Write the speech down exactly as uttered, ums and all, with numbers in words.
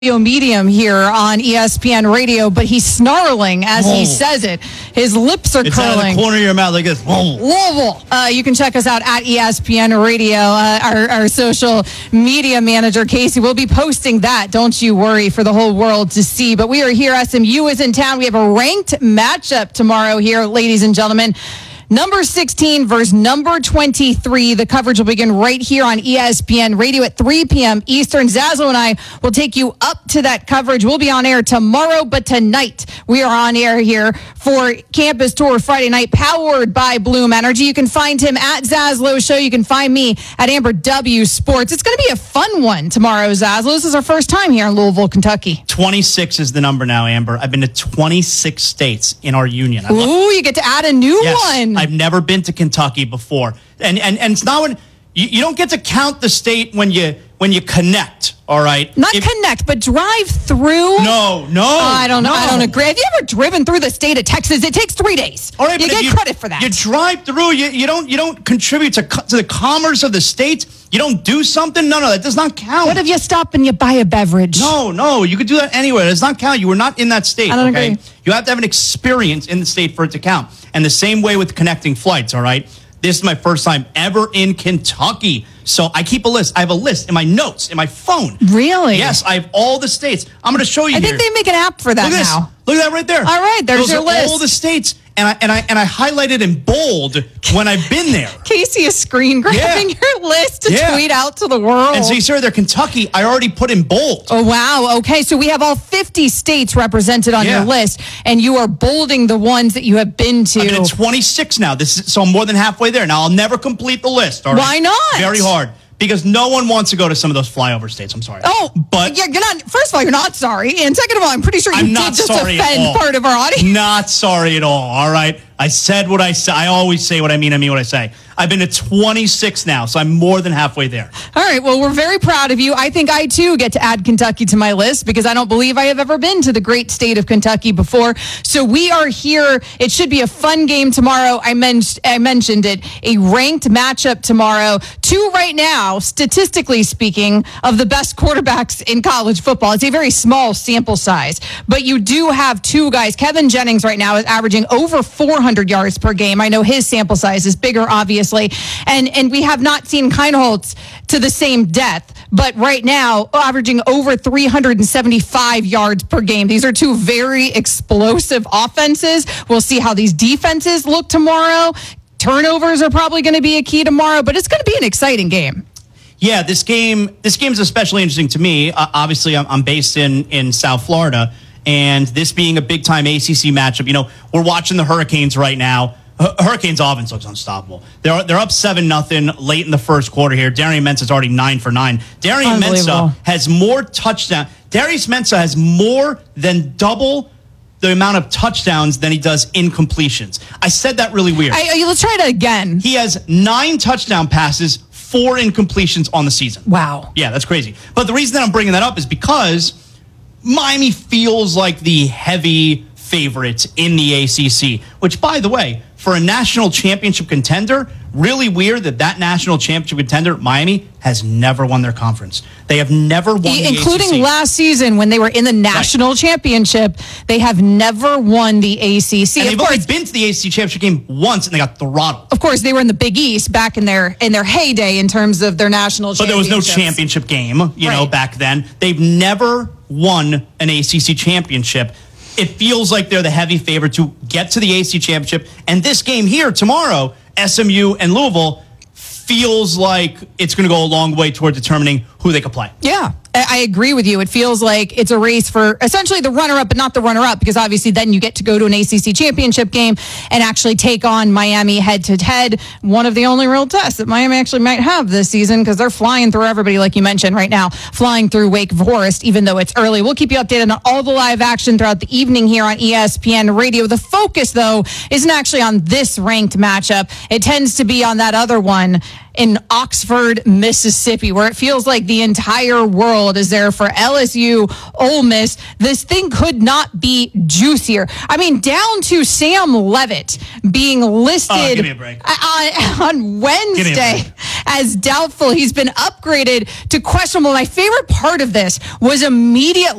medium here on E S P N Radio, but he's snarling as Whoa. he says it. His lips are it's curling. It's out of the corner of your mouth like this. Whoa. Louisville. Uh, you can check us out at E S P N Radio. Uh, our, our social media manager, Casey, will be posting that. Don't you worry, for the whole world to see. But we are here. S M U is in town. We have a ranked matchup tomorrow here, ladies and gentlemen. Number sixteen versus number twenty-three. The coverage will begin right here on E S P N Radio at three p.m. Eastern. Zazzle and I will take you up to that coverage. We'll be on air tomorrow, but tonight we are on air here for Campus Tour Friday night, powered by Bloom Energy. You can find him at Zazlo Show. You can find me at Amber W Sports. It's going to be a fun one tomorrow, Zazlo. This is our first time here in Louisville, Kentucky. twenty-six is the number now, Amber. I've been to twenty-six states in our union. I Ooh, love- you get to add a new yes, one. I've never been to Kentucky before. And and, and it's not when you, you don't get to count the state when you when you connect, all right? Not If- connect, but drive through. No, no. Oh, I don't know. no. I don't agree. Have you ever driven through the state of Texas? It takes three days. All right, you but if get credit for that. You drive through. You, you don't you don't contribute to co- to the commerce of the state. You don't do something. No, no, that does not count. What if you stop and you buy a beverage? No, no, you could do that anywhere. It does not count. You were not in that state. I don't okay? agree. You have to have an experience in the state for it to count. And the same way with connecting flights, all right? This is my first time ever in Kentucky. So I keep a list. I have a list in my notes, in my phone. Really? Yes, I have all the states. I'm going to show you I here. think they make an app for that Look at now. this. Look at that right there. All right, there's Those your are list. all the states. And I and I and I highlighted in bold when I've been there. Casey is screen grabbing Yeah. your list to Yeah. tweet out to the world. And so you see right there, Kentucky, I already put in bold. Oh, wow. Okay, so we have all fifty states represented on Yeah. your list, and you are bolding the ones that you have been to. I'm at twenty-six now. This is, so I'm more than halfway there. Now, I'll never complete the list. All right? Why not? Very hard. Because no one wants to go to some of those flyover states. I'm sorry. Oh, but you're not. First of all, you're not sorry, and second of all, I'm pretty sure you I'm did not just sorry at offend all. part of our audience. Not sorry at all. All right. I said what I say. I always say what I mean. I mean what I say. I've been to twenty-six now, so I'm more than halfway there. All right. Well, we're very proud of you. I think I, too, get to add Kentucky to my list because I don't believe I have ever been to the great state of Kentucky before. So we are here. It should be a fun game tomorrow. I, men- I mentioned it. A ranked matchup tomorrow. Two right now, statistically speaking, of the best quarterbacks in college football. It's a very small sample size. But you do have two guys. Kevin Jennings right now is averaging over four hundred yards per game. I know his sample size is bigger, obviously. And and we have not seen Kienholz to the same depth, but right now averaging over three hundred seventy-five yards per game. These are two very explosive offenses. We'll see how these defenses look tomorrow. Turnovers are probably going to be a key tomorrow, but it's going to be an exciting game. Yeah, this game this game is especially interesting to me. Uh, obviously, I'm, I'm based in, in South Florida, and this being a big-time A C C matchup, you know, we're watching the Hurricanes right now. Hurricanes offense looks unstoppable. They're they're up seven nothing late in the first quarter here. Darian Mensah is already nine for nine. Darian Mensah has more touchdown. Darius Mensah has more than double the amount of touchdowns than he does incompletions. I said that really weird. I, I, let's try that again. He has nine touchdown passes, four incompletions on the season. Wow. Yeah, that's crazy. But the reason that I'm bringing that up is because Miami feels like the heavy favorite in the A C C, which, by the way, for a national championship contender, really weird that that national championship contender, Miami, has never won their conference. They have never won the Including A C C. last season when they were in the national right. championship, they have never won the A C C. And of they've course, only been to the A C C championship game once, and they got throttled. Of course, they were in the Big East back in their in their heyday in terms of their national But there was no championships. championship game, you right. know, back then. They've never won an A C C championship. It feels like they're the heavy favorite to get to the A C C championship. And this game here tomorrow, S M U and Louisville, feels like it's going to go a long way toward determining who they could play. Yeah, I agree with you. It feels like it's a race for essentially the runner-up, but not the runner-up, because obviously then you get to go to an A C C championship game and actually take on Miami head-to-head. One of the only real tests that Miami actually might have this season, because they're flying through everybody, like you mentioned right now, flying through Wake Forest, even though it's early. We'll keep you updated on all the live action throughout the evening here on E S P N Radio. The focus, though, isn't actually on this ranked matchup. It tends to be on that other one. in Oxford, Mississippi, where it feels like the entire world is there for L S U, Ole Miss. This thing could not be juicier. I mean, down to Sam Levitt being listed Oh, give me a break. on, on Wednesday as doubtful. He's been upgraded to questionable. My favorite part of this was immediately